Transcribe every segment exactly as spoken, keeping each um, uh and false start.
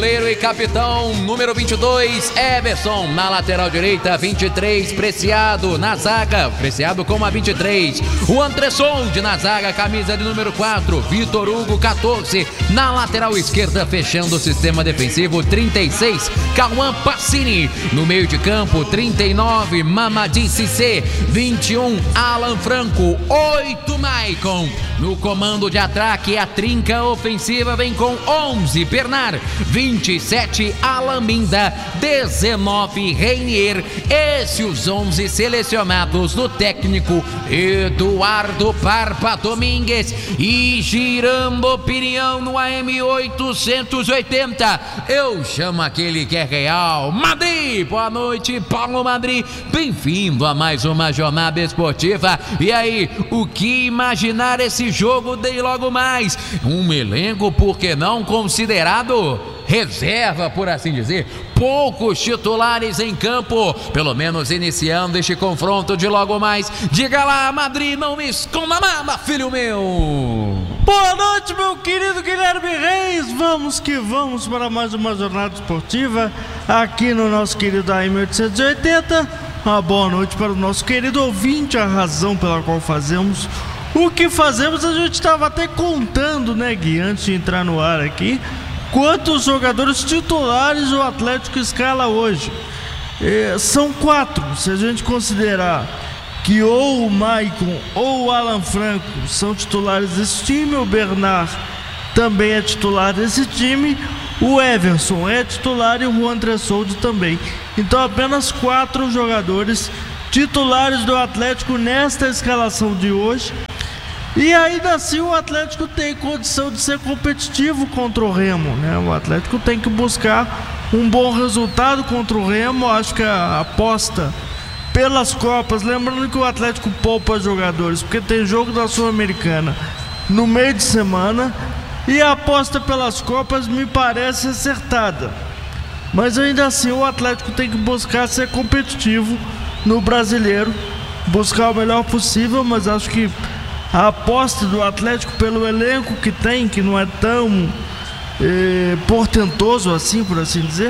goleiro e capitão, número vinte e dois, Everson. Na lateral direita, vinte e três, Preciado. Na zaga, Preciado com a vinte e três. O Andressoldi na zaga, camisa de número quatro, Vitor Hugo, quatorze. Na lateral esquerda, fechando o sistema defensivo, trinta e seis, Cauã Pacini. No meio de campo, trinta e nove, Mamadi Cissé. vinte e um, Alan Franco. oito, Maicon. No comando de ataque, a trinca ofensiva vem com onze, Bernard. vinte e sete, Alaminda. dezenove, Reinier. Esses os onze selecionados do técnico Eduardo Parpa Domingues. E girando opinião no A M oitocentos e oitenta, eu chamo aquele que é real, Madri. Boa noite, Paulo Madri. Bem-vindo a mais uma jornada esportiva. E aí, o que imaginar esse jogo de logo mais? Um elenco, por que não considerado reserva, por assim dizer. Poucos titulares em campo, pelo menos iniciando este confronto de logo mais. Diga lá, Madri, não me esconda nada, filho meu. Boa noite, meu querido Guilherme Reis. Vamos que vamos para mais uma jornada esportiva aqui no nosso querido A M oitocentos e oitenta. Uma boa noite para o nosso querido ouvinte, a razão pela qual fazemos o que fazemos. A gente estava até contando, né, Gui, antes de entrar no ar aqui, quantos jogadores titulares o Atlético escala hoje. É, são quatro, se a gente considerar que ou o Maicon ou o Alan Franco são titulares desse time, o Bernard também é titular desse time, o Everson é titular e o Juan Andressoldi também. Então apenas quatro jogadores titulares do Atlético nesta escalação de hoje. E ainda assim o Atlético tem condição de ser competitivo contra o Remo, né? O Atlético tem que buscar um bom resultado contra o Remo. Acho que a aposta pelas Copas, lembrando que o Atlético poupa jogadores, porque tem jogo da Sul-Americana no meio de semana, e a aposta pelas Copas me parece acertada. Mas ainda assim o Atlético tem que buscar ser competitivo no Brasileiro, buscar o melhor possível, mas acho que a aposta do Atlético pelo elenco que tem, que não é tão é, portentoso assim, por assim dizer,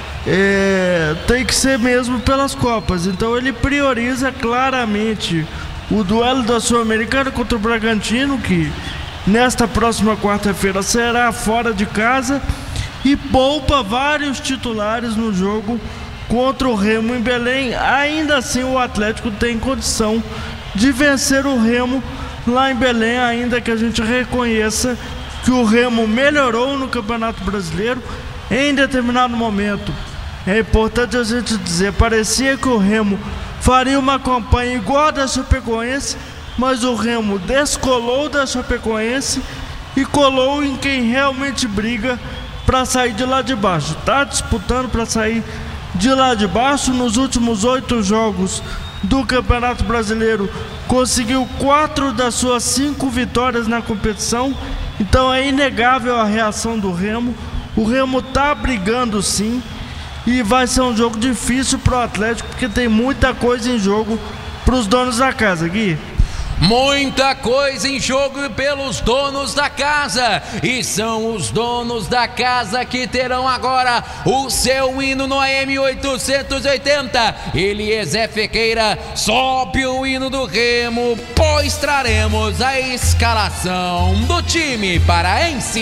é, tem que ser mesmo pelas Copas. Então ele prioriza claramente o duelo da Sul-Americana contra o Bragantino, que nesta próxima quarta-feira será fora de casa, e poupa vários titulares no jogo contra o Remo em Belém. Ainda assim o Atlético tem condição de vencer o Remo lá em Belém, ainda que a gente reconheça que o Remo melhorou no Campeonato Brasileiro em determinado momento. É importante a gente dizer, parecia que o Remo faria uma campanha igual a da Chapecoense, mas o Remo descolou da Chapecoense e colou em quem realmente briga para sair de lá de baixo. Está disputando para sair de lá de baixo. Nos últimos oito jogos do Campeonato Brasileiro, conseguiu quatro das suas cinco vitórias na competição. Então é inegável a reação do Remo. O Remo está brigando sim, e vai ser um jogo difícil para o Atlético, porque tem muita coisa em jogo para os donos da casa, Gui. Muita coisa em jogo pelos donos da casa, e são os donos da casa que terão agora o seu hino no A M oitocentos e oitenta. Eliezer Fequeira sobe o hino do Remo, pois traremos a escalação do time paraense.